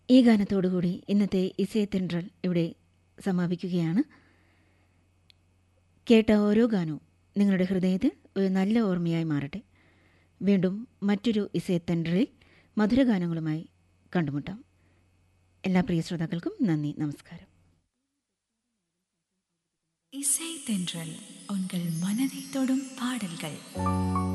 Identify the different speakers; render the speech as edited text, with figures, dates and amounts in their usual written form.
Speaker 1: ഈ ഗാനത്തോടുകൂടി ഇന്നത്തെ ഇസൈത്തെൻട്രൽ ഇവിടെ സമാപിക്കുകയാണ്. കേട്ട ഓരോ ഗാനവും നിങ്ങളുടെ ഹൃദയത്തിൽ ഒരു നല്ല ഓർമ്മയായി മാറട്ടെ. വീണ്ടും മറ്റൊരു ഇസൈത്തെൻട്രലിൽ മധുരഗാനങ്ങളുമായി കണ്ടുമുട്ടാം. എല്ലാ പ്രിയ ശ്രോതാക്കൾക്കും നന്ദി, നമസ്കാരം.
Speaker 2: இசை தென்றல் உங்கள் மனதை தொடும் பாடல்கள்.